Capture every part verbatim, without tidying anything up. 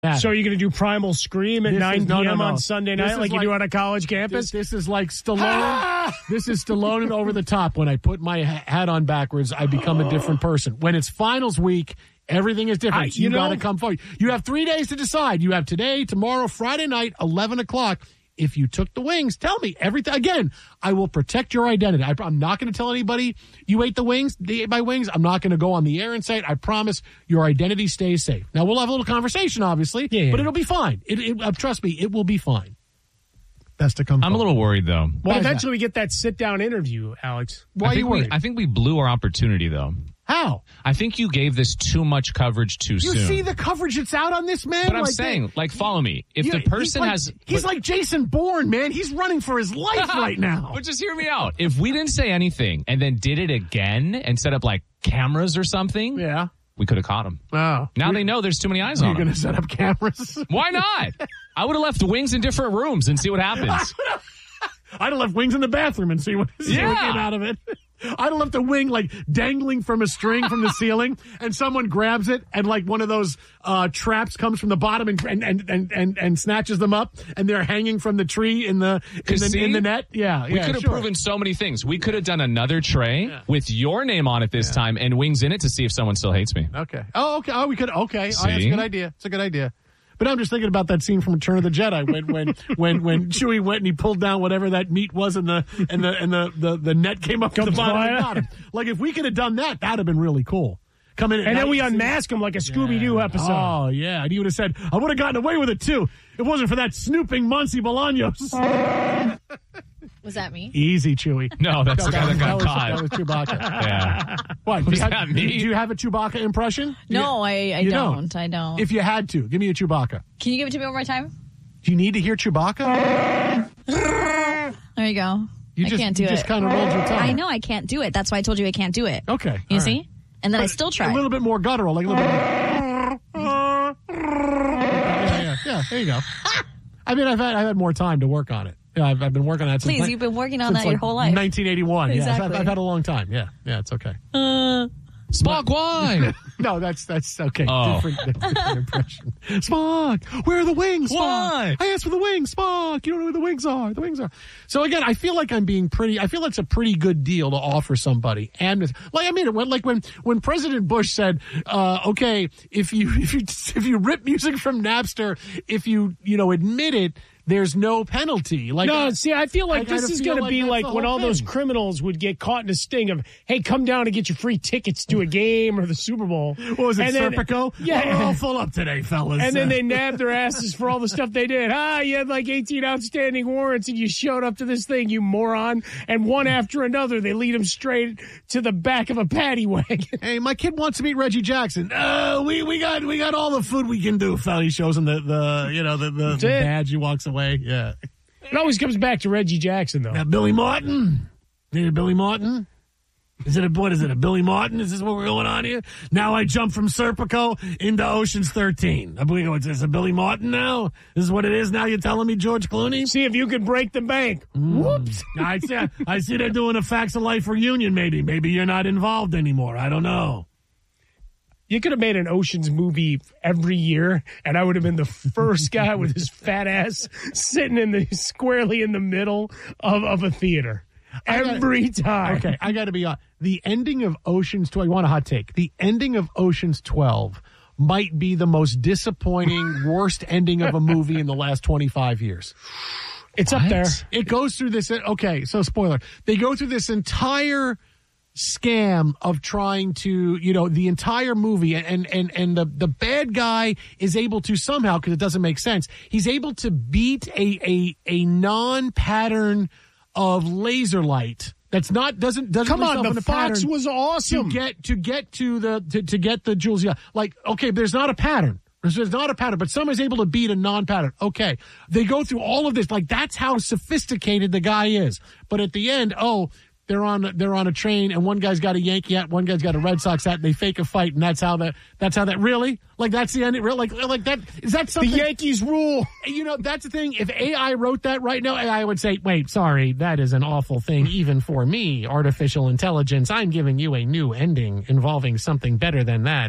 Yeah. So you're going to do Primal Scream at This nine is- no, p.m. no, no. on Sunday This night is like you like- do on a college campus? This, this is like Stallone. This is Stallone and over the top. When I put my ha- hat on backwards, I become a different person. When it's finals week, everything is different. I- So you you got to know- come forward. You have three days to decide. You have today, tomorrow, Friday night, eleven o'clock. If you took the wings, tell me everything. Again, I will protect your identity. I, I'm not going to tell anybody you ate the wings. They ate my wings. I'm not going to go on the air and say it. I promise your identity stays safe. Now, we'll have a little conversation, obviously, Yeah, yeah. but it'll be fine. It, it, uh, trust me, it will be fine. Best to come I'm a forward. little worried, though. Well, Why is eventually we get that sit-down interview, Alex. Why I are you think we, worried? I think we blew our opportunity, though. How? I think you gave this too much coverage too You soon. see the coverage that's out on this man? but I'm Like, saying, like, follow me. If you- the he's person like- has, He's but- like Jason Bourne, man. He's running for his life right now. But just hear me out. If we didn't say anything and then did it again and set up like cameras or something, Yeah. we could have caught him. Oh. Now they know there's too many eyes You're on going them. to set up cameras? Why not? I would have left the wings in different rooms and see what happens. I'd have left wings in the bathroom and see what, see what Yeah. came out of it. I'd have left a wing like dangling from a string from the ceiling, and someone grabs it, and like one of those uh, traps comes from the bottom and and, and, and, and and snatches them up, and they're hanging from the tree in the in the, see, in the net. Yeah, We yeah, could have sure. proven so many things. We could have done another tray with your name on it this time and wings in it to see if someone still hates me. Okay. Oh, okay. Oh, we could. Okay. Oh, that's a See? good idea. It's a good idea. But I'm just thinking about that scene from Return of the Jedi when when when when Chewie went and he pulled down whatever that meat was and the and the and the the, the net came up to the Comes bottom. flying And got him. Like if we could have done that, that'd have been really cool. Come in at And then night we and see- unmask him like a Scooby-Doo episode. Oh yeah, and he would have said, "I would have gotten away with it too. It wasn't for that snooping Monty Bolaños." Was that me? Easy, Chewie. No, that's the guy that got was, caught. that was Chewbacca. Yeah. What? Was do you have, that me? Do you have a Chewbacca impression? Do you- No, I, I you don't. I don't. If you had to, give me a Chewbacca. Can you give it to me one more time? Do you need to hear Chewbacca? There you go. You I just, can't do you it. just kind of rolled your tongue. I know I can't do it. That's why I told you I can't do it. Okay. You all see? right. And then I But still A try. little bit more guttural, like a little bit. yeah, yeah, yeah. There you go. I mean, I've had I've had more time to work on it. Yeah, I've, I've been working on it. Since Please, ni- you've been working on since that your like whole life. nineteen eighty-one. Yeah, I've, Exactly. I've had a long time. Yeah, yeah, it's okay. Uh, Spock, why? No, that's that's okay. Oh. Different, different impression. Spock, where are the wings? Spock? Why? I asked for the wings, Spock. You don't know where the wings are. The wings are. So again, I feel like I'm being pretty. I feel it's a pretty good deal to offer somebody. And like I mean, it went like when when President Bush said, uh, "Okay, if you if you if you rip music from Napster, if you you know admit it." There's no penalty. Like No, see, I feel like I this kinda is feel going to like be that's like the when whole all those thing. criminals would get caught in a sting of, hey, come down and get your free tickets to a game or the Super Bowl. What was it, And then- Serpico? Yeah. Well, we're all full up today, fellas. And then they nabbed their asses for all the stuff they did. Ah, you had like eighteen outstanding warrants and you showed up to this thing, you moron. And one after another, they lead them straight to the back of a paddy wagon. Hey, my kid wants to meet Reggie Jackson. Uh, we we got we got all the food we can do, fella. He shows him the, the you know the, the, the it. badge. He walks away. Yeah. It always comes back to Reggie Jackson, though. Now, Billy Martin. Need a Billy Martin? Is it a what is it? A Billy Martin? Is this what we're going on here? Now I jump from Serpico into Ocean's thirteen. I believe what's this? A Billy Martin now? This is what it is now. You're telling me, George Clooney? See if you could break the bank. Whoops. I see. I see they're doing a Facts of Life reunion. Maybe, maybe you're not involved anymore. I don't know. You could have made an Oceans movie every year, and I would have been the first guy with his fat ass sitting in the squarely in the middle of, of a theater. I gotta- Every time. Okay, I got to be honest. The ending of Ocean's twelve, you want a hot take? The ending of Ocean's twelve might be the most disappointing, worst ending of a movie in the last twenty-five years. It's up What? there. It goes through this. Okay, so spoiler. They go through this entire scam of trying to, you know, the entire movie, and and and the the bad guy is able to somehow, because it doesn't make sense, he's able to beat a a a non-pattern of laser light that's not doesn't doesn't Come on, result in the a Fox pattern was awesome. to get to get to the to, to get the jewels. Yeah, like okay, there's not a pattern. There's there's not a pattern, but someone's able to beat a non-pattern. Okay, they go through all of this, like that's how sophisticated the guy is. But at the end, oh, they're on they're on a train, and one guy's got a Yankee hat, one guy's got a Red Sox hat, and they fake a fight, and that's how that that's how that really like that's the end. Real like like that is that The something? Yankees rule. You know, that's the thing. If A I wrote that right now, A I would say, wait, sorry, that is an awful thing, even for me, artificial intelligence. I'm giving you a new ending involving something better than that.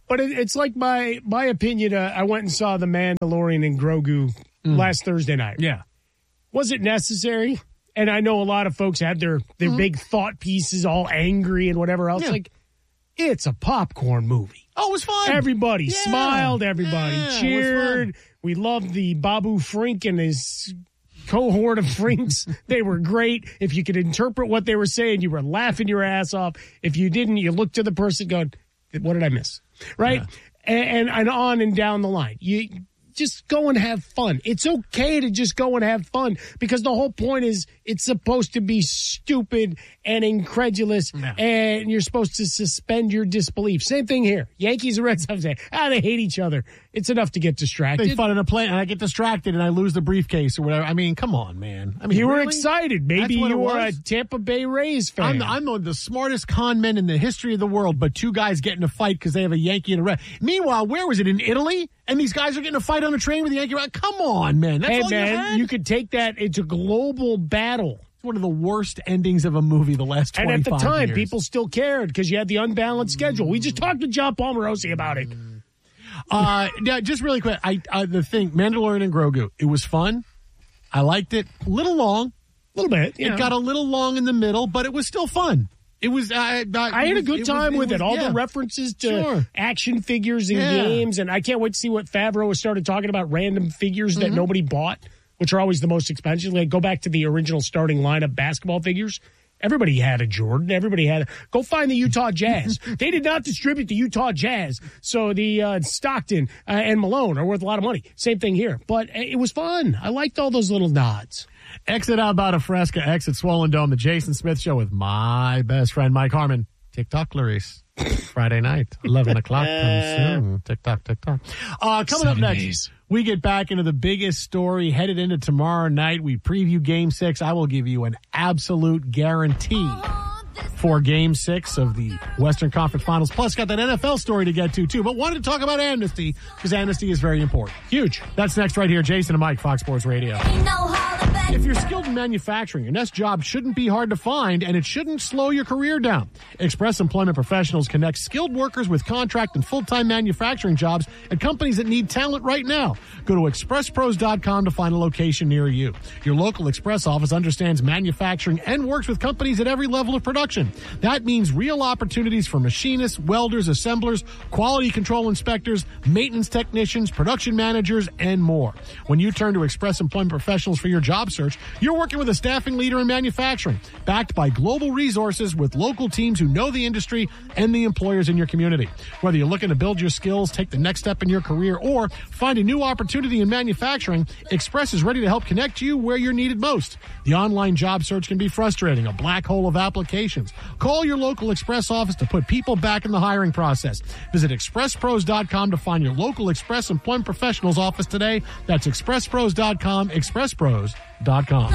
But it, it's like my my opinion. Uh, I went and saw The Mandalorian and Grogu mm. last Thursday night. Yeah. Was it necessary? And I know a lot of folks had their, their mm. big thought pieces all angry and whatever else. Yeah. Like, it's a popcorn movie. Oh, it was fun. Everybody yeah. smiled. Everybody yeah, cheered. We loved the Babu Frink and his cohort of Frinks. They were great. If you could interpret what they were saying, you were laughing your ass off. If you didn't, you looked to the person going, what did I miss? Right? Yeah. And, and on and down the line. You just go and have fun. It's okay to just go and have fun because the whole point is it's supposed to be stupid and incredulous no. and you're supposed to suspend your disbelief. Same thing here. Yankees and Red Sox say, ah, they hate each other. It's enough to get distracted. They fun in a plane and I get distracted and I lose the briefcase or whatever. I mean, come on, man. I mean, you really? were excited. Maybe you were a Tampa Bay Rays fan. I'm, I'm the smartest con men in the history of the world, but two guys get in a fight because they have a Yankee and a Red. Meanwhile, where was it? In Italy? And these guys are getting a fight on a train with the Yankee. Come on, man. That's hey, all man, you had? You could take that. It's a global battle. It's one of the worst endings of a movie the last twenty-five years. And at the time, years. people still cared because you had the unbalanced schedule. We just talked to John Palmarosi about it. Uh, yeah, just really quick. I uh, the thing, Mandalorian and Grogu, it was fun. I liked it. A little long. A little bit. It know. got a little long in the middle, but it was still fun. It was. Uh, uh, I had was, a good time it was, with it. it. Was, All yeah. the references to sure. action figures and yeah. games, and I can't wait to see what Favreau has started talking about random figures that mm-hmm. nobody bought, which are always the most expensive. Like go back to the original starting lineup basketball figures. Everybody had a Jordan. Everybody had a, go find the Utah Jazz. They did not distribute the Utah Jazz. So the uh, Stockton uh, and Malone are worth a lot of money. Same thing here. But it was fun. I liked all those little nods. Exit out about a Fresca, exit Swollen Dome, the Jason Smith Show with my best friend, Mike Harmon. TikTok, Clarice. Friday night, eleven o'clock comes soon. TikTok, TikTok. Uh, coming Seven up next, days. we get back into the biggest story headed into tomorrow night. We preview Game six. I will give you an absolute guarantee for Game six of the Western Conference Finals. Plus, got that N F L story to get to, too. But wanted to talk about amnesty because amnesty is very important. Huge. That's next right here. Jason and Mike, Fox Sports Radio. If you're skilled in manufacturing, your next job shouldn't be hard to find, and it shouldn't slow your career down. Express Employment Professionals connects skilled workers with contract and full-time manufacturing jobs at companies that need talent right now. Go to express pros dot com to find a location near you. Your local Express office understands manufacturing and works with companies at every level of production. That means real opportunities for machinists, welders, assemblers, quality control inspectors, maintenance technicians, production managers, and more. When you turn to Express Employment Professionals for your job search, you're working with a staffing leader in manufacturing, backed by global resources with local teams who know the industry and the employers in your community. Whether you're looking to build your skills, take the next step in your career, or find a new opportunity in manufacturing, Express is ready to help connect you where you're needed most. The online job search can be frustrating, a black hole of applications. Call your local Express office to put people back in the hiring process. Visit express pros dot com to find your local Express Employment Professionals office today. That's express pros dot com, express pros dot com.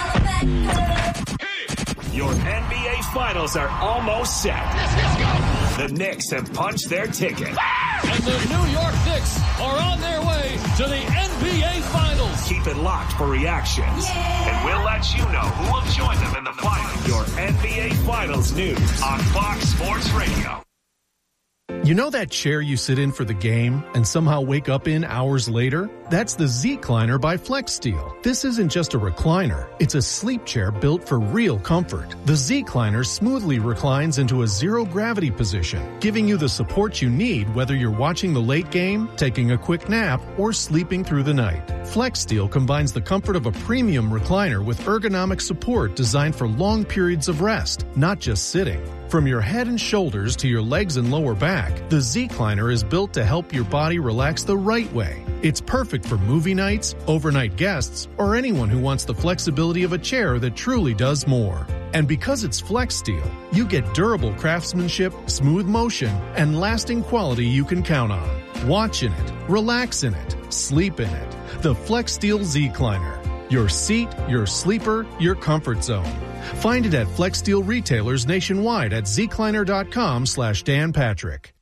Your N B A Finals are almost set. Let's, let's go. The Knicks have punched their ticket. And the New York Knicks are on their way to the N B A Finals. Keep it locked for reactions. Yeah. And we'll let you know who will join them in the finals. Your N B A Finals news on Fox Sports Radio. You know that chair you sit in for the game and somehow wake up in hours later? That's the Z-Cliner by FlexSteel. This isn't just a recliner. It's a sleep chair built for real comfort. The Z-Cliner smoothly reclines into a zero-gravity position, giving you the support you need whether you're watching the late game, taking a quick nap, or sleeping through the night. FlexSteel combines the comfort of a premium recliner with ergonomic support designed for long periods of rest, not just sitting. From your head and shoulders to your legs and lower back, the Z-Cliner is built to help your body relax the right way. It's perfect for movie nights, overnight guests, or anyone who wants the flexibility of a chair that truly does more. And because it's FlexSteel, you get durable craftsmanship, smooth motion, and lasting quality you can count on. Watch in it, relax in it, sleep in it. The FlexSteel Z-Cliner. Your seat, your sleeper, your comfort zone. Find it at FlexSteel retailers nationwide at zcliner dot com slash Dan Patrick.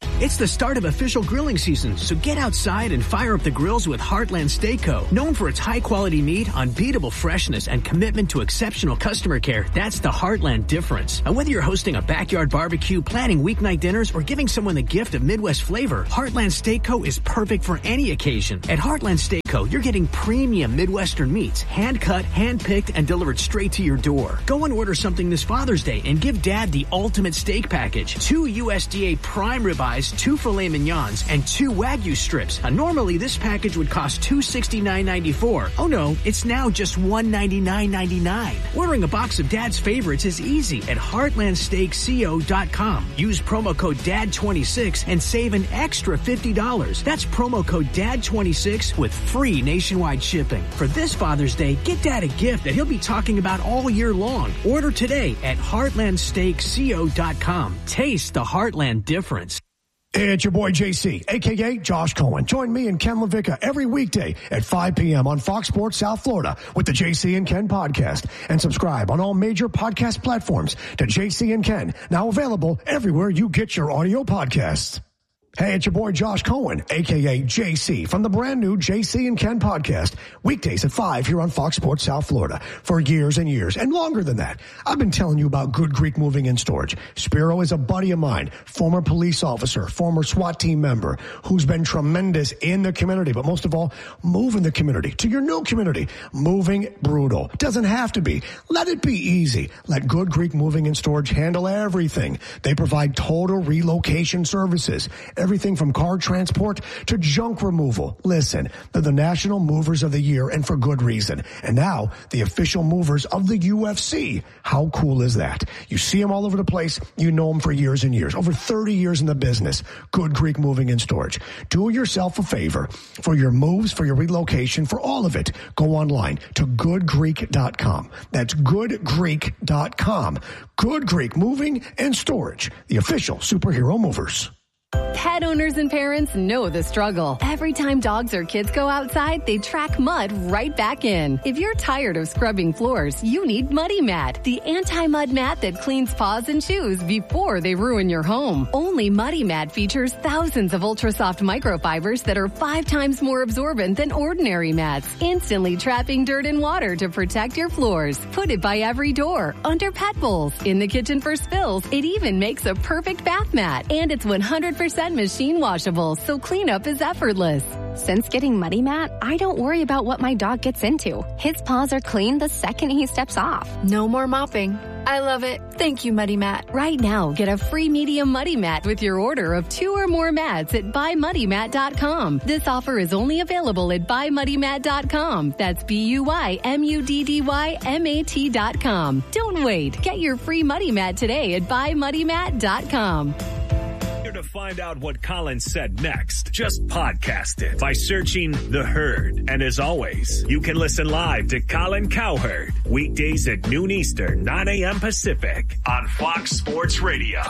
It's the start of official grilling season, so get outside and fire up the grills with Heartland Steak Co. Known for its high-quality meat, unbeatable freshness, and commitment to exceptional customer care, that's the Heartland difference. And whether you're hosting a backyard barbecue, planning weeknight dinners, or giving someone the gift of Midwest flavor, Heartland Steak Co. is perfect for any occasion. At Heartland Steak Co., you're getting premium Midwestern meats, hand-cut, hand-picked, and delivered straight to your door. Go and order something this Father's Day and give Dad the ultimate steak package. Two U S D A prime ribeyes, two filet mignons, and two Wagyu strips. Now, normally, this package would cost two hundred sixty-nine ninety-four. Oh no, it's now just one hundred ninety-nine ninety-nine. Ordering a box of Dad's favorites is easy at heartland steak co dot com. Use promo code D A D twenty-six and save an extra fifty dollars. That's promo code D A D twenty-six with free nationwide shipping. For this Father's Day, get Dad a gift that he'll be talking about all year long. Order today at heartland steak co dot com. Taste the Heartland difference. It's your boy J C, a k a. Josh Cohen. Join me and Ken LaVicka every weekday at five p.m. on Fox Sports South Florida with the J C and Ken podcast. And subscribe on all major podcast platforms to J C and Ken, now available everywhere you get your audio podcasts. Hey, it's your boy Josh Cohen, a k a. J C, from the brand new J C and Ken podcast, weekdays at five here on Fox Sports South Florida. For years and years, and longer than that, I've been telling you about Good Greek Moving and Storage. Spiro is a buddy of mine, former police officer, former SWAT team member, who's been tremendous in the community, but most of all, moving the community to your new community. Moving brutal. Doesn't have to be. Let it be easy. Let Good Greek Moving and Storage handle everything. They provide total relocation services. Everything from car transport to junk removal. Listen, they're the National Movers of the Year, and for good reason. And now, the official movers of the U F C. How cool is that? You see them all over the place. You know them for years and years. Over thirty years in the business. Good Greek Moving and Storage. Do yourself a favor. For your moves, for your relocation, for all of it, go online to good greek dot com. That's good greek dot com. Good Greek Moving and Storage. The official superhero movers. Pet owners and parents know the struggle. Every time dogs or kids go outside, they track mud right back in. If you're tired of scrubbing floors, you need Muddy Mat, the anti-mud mat that cleans paws and shoes before they ruin your home. Only Muddy Mat features thousands of ultra-soft microfibers that are five times more absorbent than ordinary mats, instantly trapping dirt and water to protect your floors. Put it by every door, under pet bowls, in the kitchen for spills. It even makes a perfect bath mat, and it's one hundred percent machine washable, so cleanup is effortless. Since getting Muddy Mat, I don't worry about what my dog gets into. His paws are clean the second he steps off. No more mopping. I love it. Thank you, Muddy Mat. Right now, get a free medium Muddy Mat with your order of two or more mats at buy muddy mat dot com. This offer is only available at buy muddy mat dot com. That's B U Y M U D D Y M A T dot com. Don't wait. Get your free Muddy Mat today at buy muddy mat dot com. To find out what Colin said next, just podcast it by searching The Herd. And as always, you can listen live to Colin Cowherd weekdays at noon Eastern, nine a.m. Pacific on Fox Sports Radio.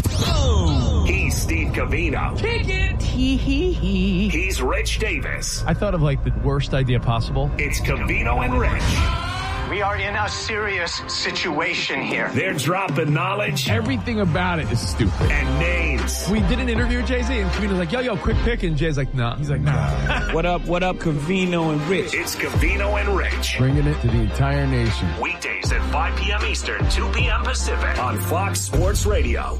Oh. He's Steve Covino. Kick it. Hee hee hee. He's Rich Davis. I thought of like the worst idea possible. It's Covino and Rich. We are in a serious situation here. They're dropping knowledge. Everything about it is stupid. And names. We did an interview with Jay-Z, and Covino's like, yo, yo, quick pick. And Jay's like, nah. He's like, nah. What up, what up, Covino and Rich? It's Covino and Rich. Bringing it to the entire nation. Weekdays at five p.m. Eastern, two p.m. Pacific on Fox Sports Radio.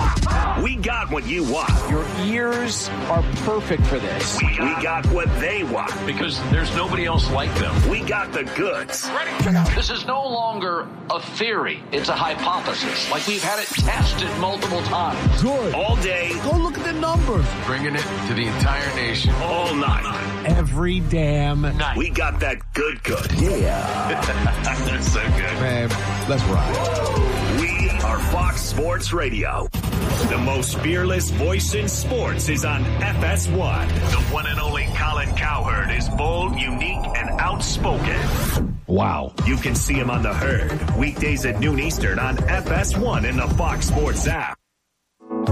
We got what you want. Your ears are perfect for this. We, we got what they want. Because there's nobody else like them. We got the goods. Ready? This is no longer a theory. It's a hypothesis. Like we've had it tested multiple times. Good. All day. Go look at the numbers. Bringing it to the entire nation. All night. Every damn night. We got that good good. Yeah. That's so good. Man, let's ride. We are Fox Sports Radio. The most fearless voice in sports is on F S one. The one and only Colin Cowherd is bold, unique, and outspoken. Wow. You can see him on The Herd, weekdays at noon Eastern on F S one in the Fox Sports app.